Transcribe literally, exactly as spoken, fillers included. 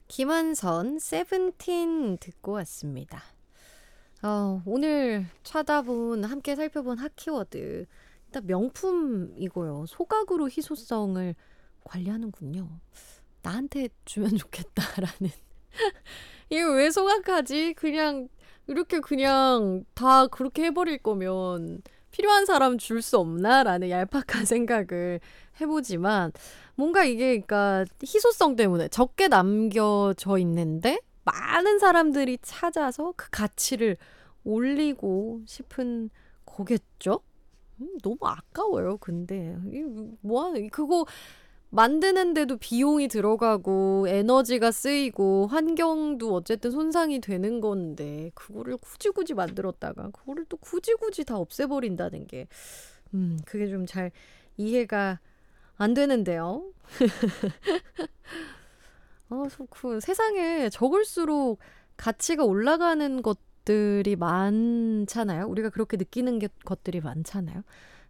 김한선 세븐틴 듣고 왔습니다. 어, 오늘 찾아본 함께 살펴본 핫키워드 일단 명품이고요. 소각으로 희소성을 관리하는군요. 나한테 주면 좋겠다라는. 이게 왜 소각하지? 그냥 이렇게 그냥 다 그렇게 해버릴 거면 필요한 사람 줄 수 없나? 라는 얄팍한 생각을 해보지만 뭔가 이게 그러니까 희소성 때문에 적게 남겨져 있는데 많은 사람들이 찾아서 그 가치를 올리고 싶은 거겠죠? 음, 너무 아까워요. 근데 뭐하는 그거 만드는데도 비용이 들어가고 에너지가 쓰이고 환경도 어쨌든 손상이 되는 건데 그거를 굳이 굳이 만들었다가 그거를 또 굳이 굳이 다 없애버린다는 게 음, 그게 좀 잘 이해가 안 되는데요. 어, 그 세상에 적을수록 가치가 올라가는 것들이 많잖아요. 우리가 그렇게 느끼는 게, 것들이 많잖아요.